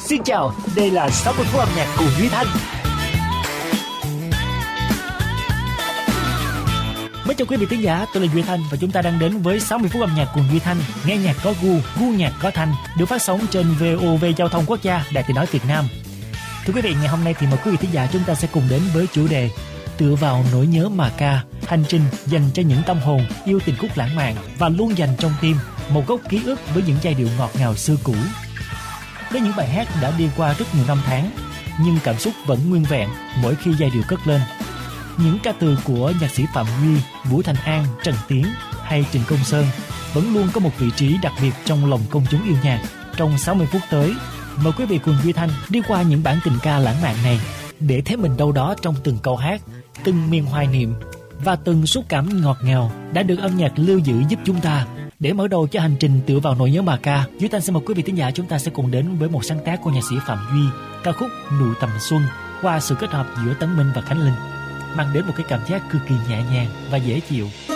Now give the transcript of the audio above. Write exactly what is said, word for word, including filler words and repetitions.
Xin chào, đây là sáu mươi phút âm nhạc cùng Duy Thanh. Mến chào quý vị thính giả, tôi là Duy Thanh và chúng ta đang đến với sáu mươi phút âm nhạc cùng Duy Thanh. Nghe nhạc có gu, gu nhạc có thanh, được phát sóng trên vê o vê Giao thông Quốc gia, Đài Tiếng nói Việt Nam. Thưa quý vị, ngày hôm nay thì mời quý vị thính giả chúng ta sẽ cùng đến với chủ đề Tựa vào nỗi nhớ mà ca, hành trình dành cho những tâm hồn yêu tình khúc lãng mạn và luôn dành trong tim một góc ký ức với những giai điệu ngọt ngào xưa cũ. Với những bài hát đã đi qua rất nhiều năm tháng, nhưng cảm xúc vẫn nguyên vẹn mỗi khi giai điệu cất lên. Những ca từ của nhạc sĩ Phạm Duy, Vũ Thành An, Trần Tiến hay Trịnh Công Sơn vẫn luôn có một vị trí đặc biệt trong lòng công chúng yêu nhạc. Trong sáu mươi phút tới, mời quý vị cùng Duy Thanh đi qua những bản tình ca lãng mạn này để thấy mình đâu đó trong từng câu hát, từng miền hoài niệm và từng xúc cảm ngọt ngào đã được âm nhạc lưu giữ giúp chúng ta. Để mở đầu cho hành trình Tựa vào nỗi nhớ mà ca, Duy Thanh sẽ mời quý vị thính giả chúng ta sẽ cùng đến với một sáng tác của nhạc sĩ Phạm Duy, ca khúc Nụ Tầm Xuân qua sự kết hợp giữa Tấn Minh và Khánh Linh, mang đến một cái cảm giác cực kỳ nhẹ nhàng và dễ chịu.